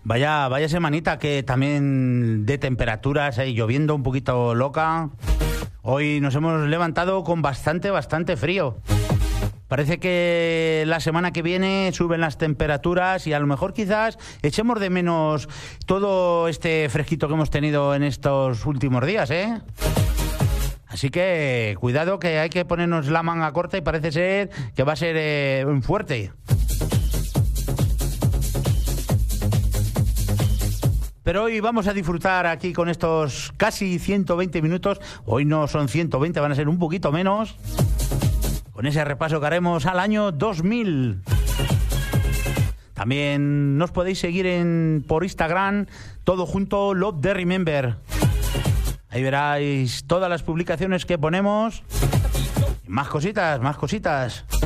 Vaya semanita que también de temperaturas, lloviendo un poquito loca. Hoy nos hemos levantado con bastante frío. Parece que la semana que viene suben las temperaturas y a lo mejor quizás echemos de menos todo este fresquito que hemos tenido en estos últimos días, ¿eh? Así que cuidado, que hay que ponernos la manga corta y parece ser que va a ser fuerte. Pero hoy vamos a disfrutar aquí con estos casi 120 minutos. Hoy no son 120, van a ser un poquito menos. Con ese repaso que haremos al año 2000. También nos podéis seguir por Instagram, todo junto, Love the Remember. Ahí veréis todas las publicaciones que ponemos. Más cositas.